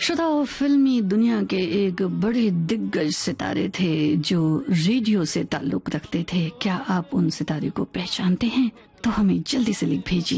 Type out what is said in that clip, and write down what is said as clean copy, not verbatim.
श्रोताओ, फिल्मी दुनिया के एक बड़े दिग्गज सितारे थे जो रेडियो से ताल्लुक रखते थे। क्या आप उन सितारे को पहचानते हैं? तो हमें जल्दी से लिख भेजिए।